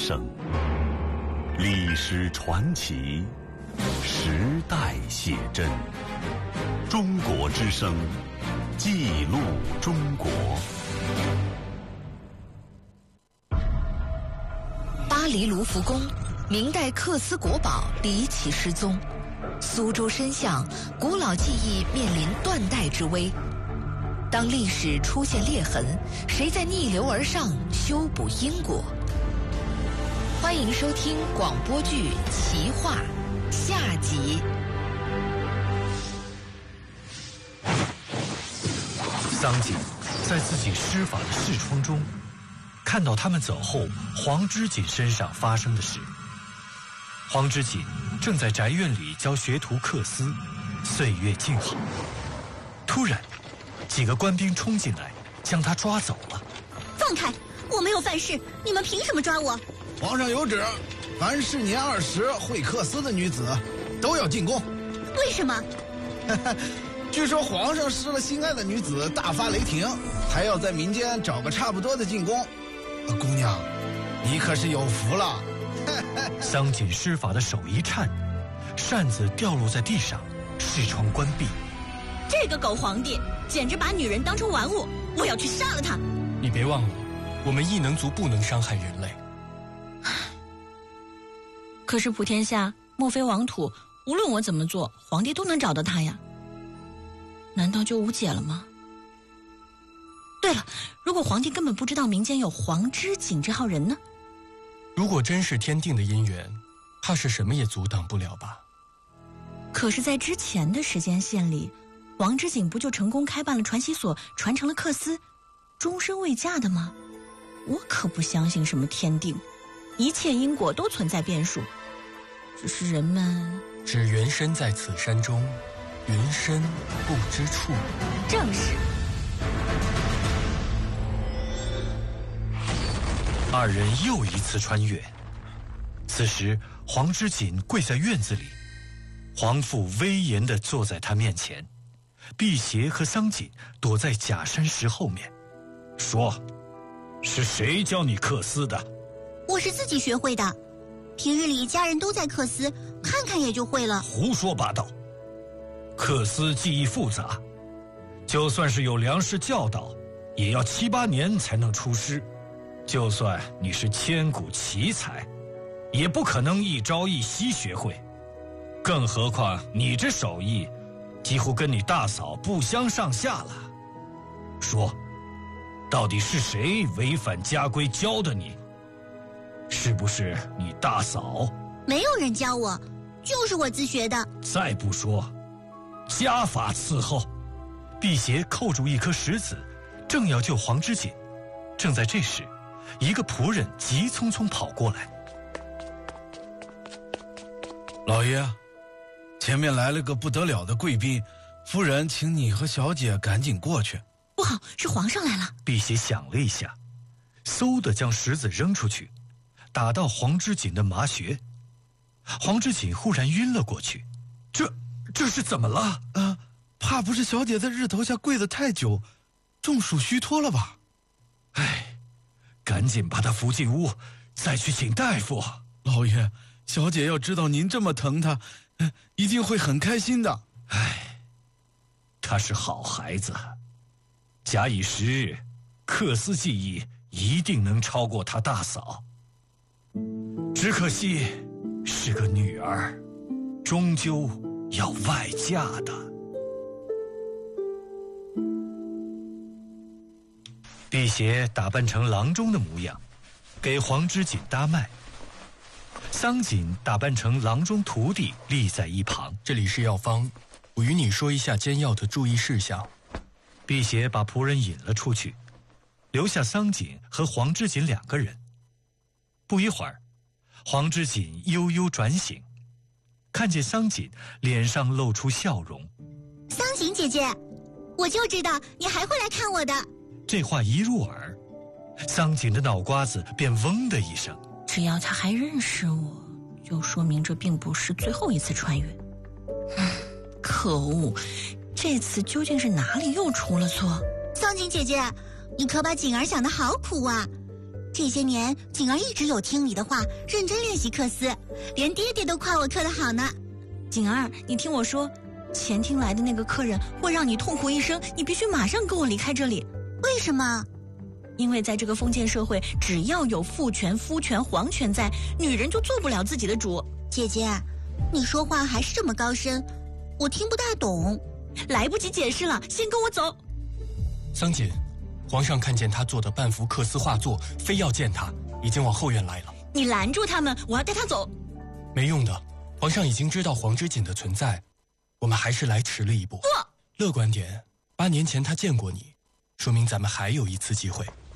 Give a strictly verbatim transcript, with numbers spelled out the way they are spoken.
声，历史传奇，时代写真。中国之声，记录中国。 巴黎卢浮宫，明代缂丝国宝离奇失踪；苏州深巷，古老技艺面临断代之危。当历史出现裂痕，谁在逆流而上修补因果？欢迎收听广播剧《奇话》下集。 桑景在自己施法的视窗中，看到他们走后黄之锦身上发生的事。黄之锦正在宅院里教学徒缂丝，岁月静好。突然，几个官兵冲进来，将他抓走了。 放开！我没有犯事，你们凭什么抓我？ 皇上有旨，凡是年二十会缂丝的女子，都要进宫。 为什么？ 据说皇上失了心爱的女子，大发雷霆，还要在民间找个差不多的进宫。姑娘，你可是有福了。 桑锦施法的手一颤，扇子掉落在地上，视窗关闭。 这个狗皇帝简直把女人当成玩物，我要去杀了他。 你别忘了，我们异能族不能伤害人类。 可是普天下莫非王土，无论我怎么做，皇帝都能找到他呀。难道就无解了吗？对了，如果皇帝根本不知道民间有黄之锦这号人呢？ 如果真是天定的姻缘，怕是什么也阻挡不了吧。 可是在之前的时间线里，黄之锦不就成功开办了传习所，传承了缂丝，终身未嫁的吗？我可不相信什么天定，一切因果都存在变数，只是人们只缘身在此山中，云深不知处。 正是。 二人又一次穿越。此时黄之锦跪在院子里，皇父威严地坐在他面前，辟邪和桑锦躲在假山石后面。 说，是谁教你缂丝的？ 我是自己学会的，平日里家人都在缂丝，看看也就会了。 胡说八道！缂丝技艺复杂，就算是有良师教导，也要七八年才能出师。就算你是千古奇才，也不可能一朝一夕学会。更何况你这手艺，几乎跟你大嫂不相上下了。说，到底是谁违反家规教的你？是不是你大嫂？ 没有人教我，就是我自学的。 再不说，家法伺候。 辟邪扣住一颗石子，正要救黄之锦。正在这时，一个仆人急匆匆跑过来。 老爷，前面来了个不得了的贵宾，夫人请你和小姐赶紧过去。 不好，是皇上来了。 辟邪想了一下，嗖地将石子扔出去，打到黄之锦的麻穴。黄之锦忽然晕了过去。 这这是怎么了？ 啊，怕不是小姐在日头下跪得太久，中暑虚脱了吧？ 哎，赶紧把她扶进屋，再去请大夫。 老爷，小姐要知道您这么疼她，一定会很开心的。 哎，她是好孩子，假以时日，缂丝技艺一定能超过她大嫂。只可惜是个女儿，终究要外嫁的。 辟邪打扮成郎中的模样，给黄之锦搭脉。桑锦打扮成郎中徒弟，立在一旁。 这里是药方，我与你说一下煎药的注意事项。 辟邪把仆人引了出去，留下桑锦和黄之锦两个人。不一会儿，黄之锦悠悠转醒，看见桑锦，脸上露出笑容。 桑锦姐姐，我就知道你还会来看我的。 这话一入耳，桑锦的脑瓜子便嗡的一声。 只要他还认识我，就说明这并不是最后一次穿越。嗯，可恶，这次究竟是哪里又出了错？桑锦姐姐，你可把锦儿想得好苦啊！ 这些年，景儿一直有听你的话，认真练习克斯，连爹爹都夸我刻得好呢。 景儿，你听我说，前厅来的那个客人会让你痛苦一生，你必须马上跟我离开这里。 为什么？ 因为在这个封建社会，只要有父权、夫权、皇权在，女人就做不了自己的主。 姐姐，你说话还是这么高深，我听不大懂。 来不及解释了，先跟我走。 桑锦，皇上看见他做的半幅克斯画作，非要见他，已经往后院来了。 你拦住他们，我要带他走。 没用的，皇上已经知道黄之锦的存在，我们还是来迟了一步。 不， 乐观点，八年前他见过你，说明咱们还有一次机会。